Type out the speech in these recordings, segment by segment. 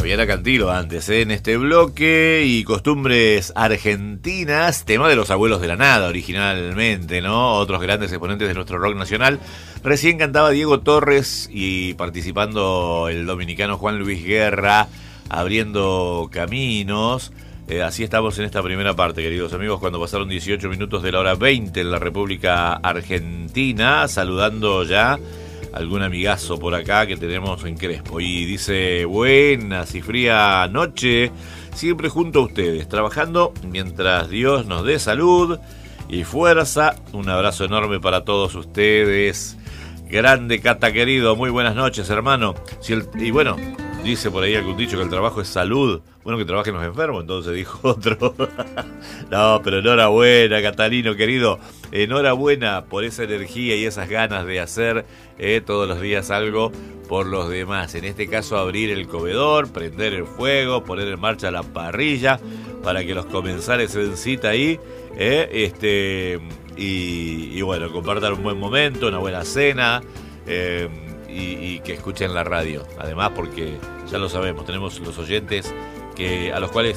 Fabiana Cantilo antes, en este bloque, y costumbres argentinas, tema de los abuelos de la nada originalmente, ¿no? Otros grandes exponentes de nuestro rock nacional. Recién cantaba Diego Torres y participando el dominicano Juan Luis Guerra, abriendo caminos. Así estamos en esta primera parte, queridos amigos, cuando pasaron 18 minutos de la hora 20 en la República Argentina, saludando ya algún amigazo por acá que tenemos en Crespo. Y dice: buenas y fría noche, siempre junto a ustedes, trabajando mientras Dios nos dé salud y fuerza. Un abrazo enorme para todos ustedes. Grande Cata querido, muy buenas noches, hermano. Y bueno, dice por ahí algún dicho que el trabajo es salud. Bueno, que trabajen los enfermos, entonces dijo otro. No, pero enhorabuena, Catalino querido. Enhorabuena por esa energía y esas ganas de hacer todos los días algo por los demás. En este caso, abrir el comedor, prender el fuego, poner en marcha la parrilla para que los comensales se den cita ahí. Y bueno, compartan un buen momento, una buena cena. Y que escuchen la radio. Además, porque ya lo sabemos, tenemos los oyentes a los cuales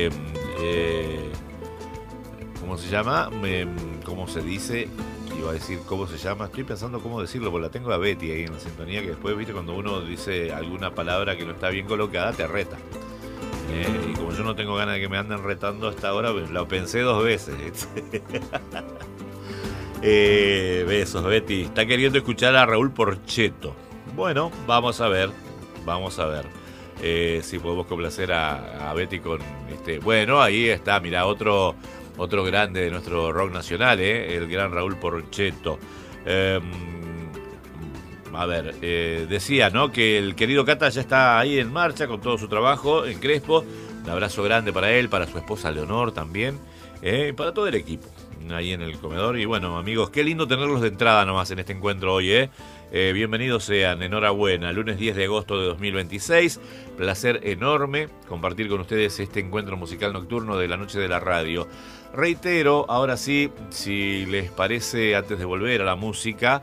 ¿cómo se llama? ¿Cómo se dice? Iba a decir cómo se llama. Estoy pensando cómo decirlo, porque la tengo a Betty ahí en la sintonía, que después, viste, cuando uno dice alguna palabra que no está bien colocada, te reta. Y como yo no tengo ganas de que me anden retando hasta ahora, lo pensé 2 veces. Besos, Betty. Está queriendo escuchar a Raúl Porchetto. Bueno, vamos a ver. Si podemos complacer a Betty con este. Bueno, ahí está, mirá, otro grande de nuestro rock nacional, el gran Raúl Porchetto. A ver, decía, ¿no?, que el querido Cata ya está ahí en marcha con todo su trabajo en Crespo. Un abrazo grande para él, para su esposa Leonor también, para todo el equipo ahí en el comedor. Y bueno, amigos, qué lindo tenerlos de entrada nomás en este encuentro hoy, bienvenidos sean, enhorabuena, lunes 10 de agosto de 2026, placer enorme compartir con ustedes este encuentro musical nocturno de la noche de la radio. Reitero, ahora sí, si les parece, antes de volver a la música,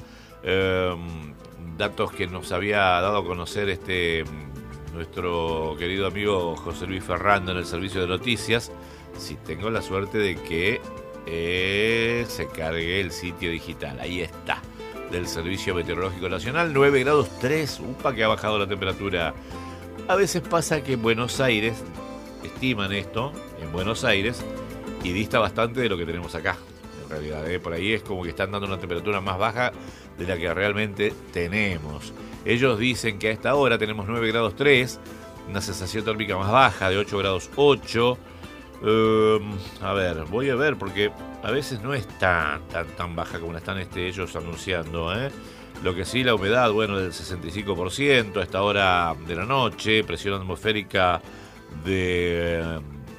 datos que nos había dado a conocer nuestro querido amigo José Luis Ferrando en el servicio de noticias. Si tengo la suerte de que se cargue el sitio digital, ahí está, del Servicio Meteorológico Nacional, 9 grados 3, upa, que ha bajado la temperatura. A veces pasa que en Buenos Aires, estiman esto, en Buenos Aires, y dista bastante de lo que tenemos acá, en realidad, por ahí es como que están dando una temperatura más baja de la que realmente tenemos. Ellos dicen que a esta hora tenemos 9 grados 3, una sensación térmica más baja de 8 grados 8. A ver, voy a ver, porque a veces no es tan baja como la están ellos anunciando, Lo que sí, la humedad, bueno, del 65% a esta hora de la noche, presión atmosférica de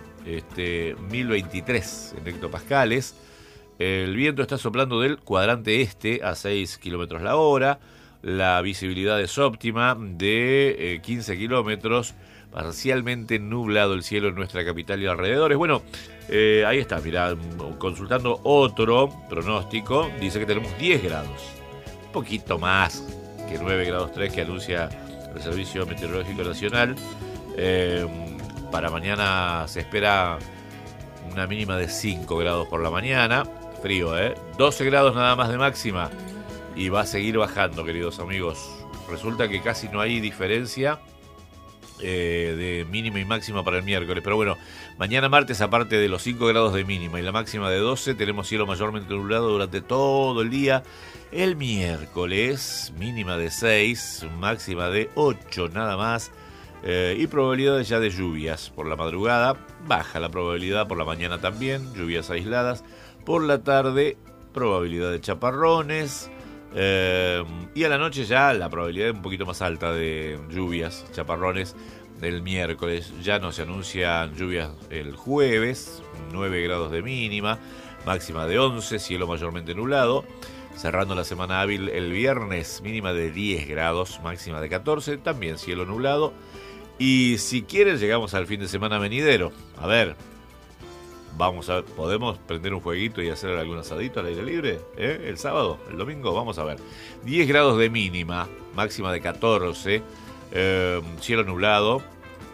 1023 en hectopascales. El viento está soplando del cuadrante este a 6 kilómetros la hora. La visibilidad es óptima de 15 kilómetros. Parcialmente nublado el cielo en nuestra capital y alrededores. Bueno, ahí está, mirá, consultando otro pronóstico, dice que tenemos 10 grados. Un poquito más que 9 grados 3 que anuncia el Servicio Meteorológico Nacional. Para mañana se espera una mínima de 5 grados por la mañana. Frío, 12 grados nada más de máxima. Y va a seguir bajando, queridos amigos. Resulta que casi no hay diferencia de mínima y máxima para el miércoles. Pero bueno, mañana martes, aparte de los 5 grados de mínima y la máxima de 12, tenemos cielo mayormente nublado durante todo el día. El miércoles, mínima de 6, máxima de 8 nada más. Y probabilidades ya de lluvias por la madrugada. Baja la probabilidad por la mañana también, lluvias aisladas. Por la tarde, probabilidad de chaparrones. Y a la noche ya la probabilidad es un poquito más alta de lluvias, chaparrones del miércoles. Ya no se anuncian lluvias el jueves, 9 grados de mínima, máxima de 11, cielo mayormente nublado. Cerrando la semana hábil el viernes, mínima de 10 grados, máxima de 14, también cielo nublado. Y si quieren llegamos al fin de semana venidero. A ver, vamos a ver, ¿podemos prender un jueguito y hacer algún asadito al aire libre? El sábado, el domingo, vamos a ver. 10 grados de mínima, máxima de 14, cielo nublado.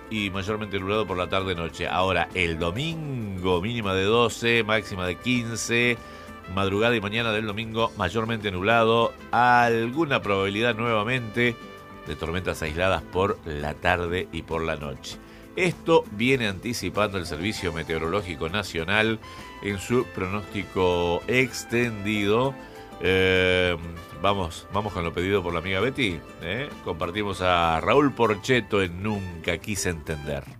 y mayormente nublado por la tarde-noche. Ahora, el domingo, mínima de 12, máxima de 15. Madrugada y mañana del domingo, mayormente nublado. Alguna probabilidad nuevamente de tormentas aisladas por la tarde y por la noche. Esto viene anticipando el Servicio Meteorológico Nacional en su pronóstico extendido. Vamos con lo pedido por la amiga Betty. Compartimos a Raúl Porchetto en Nunca Quise Entender.